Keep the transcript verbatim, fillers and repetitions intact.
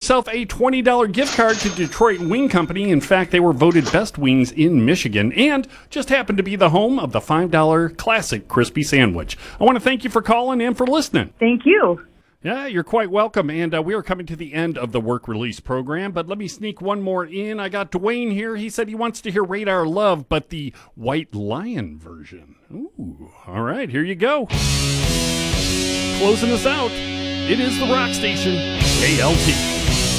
yourself a twenty dollars gift card to Detroit Wing Company. In fact, they were voted best wings in Michigan and just happened to be the home of the five dollar classic crispy sandwich. I want to thank you for calling and for listening. Thank you. Yeah, you're quite welcome. And uh, we are coming to the end of the work release program, but let me sneak one more in. I got Dwayne here. He said he wants to hear Radar Love, but the White Lion version. Ooh, all right, here you go. Closing us out, it is the Rock Station, K L T.